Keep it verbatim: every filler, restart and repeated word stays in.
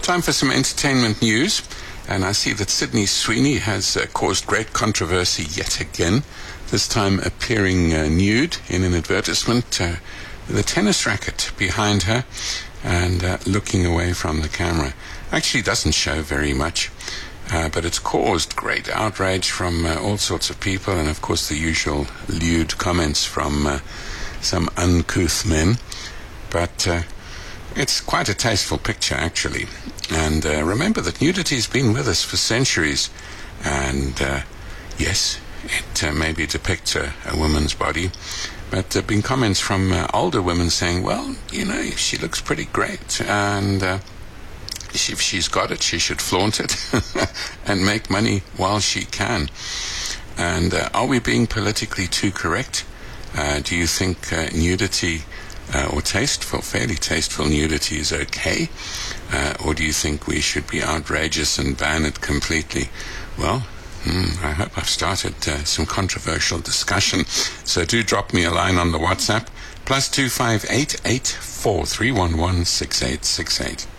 Time for some entertainment news. And I see that Sydney Sweeney has uh, caused great controversy yet again, this time appearing uh, nude in an advertisement uh, with a tennis racket behind her and uh, looking away from the camera. Actually doesn't show very much, uh, but it's caused great outrage from uh, all sorts of people, and of course the usual lewd comments from uh, some uncouth men. But uh, it's quite a tasteful picture, actually. And uh, remember that nudity has been with us for centuries. And uh, yes, it uh, maybe depicts a, a woman's body. But there have been comments from uh, older women saying, well, you know, she looks pretty great. And uh, she, if she's got it, she should flaunt it and make money while she can. And uh, are we being politically too correct? Uh, do you think uh, nudity... Uh, or tasteful, fairly tasteful nudity is okay? Uh, or do you think we should be outrageous and ban it completely? Well, hmm, I hope I've started uh, some controversial discussion. So do drop me a line on the WhatsApp, plus two five eight eight four three one one six eight six eight.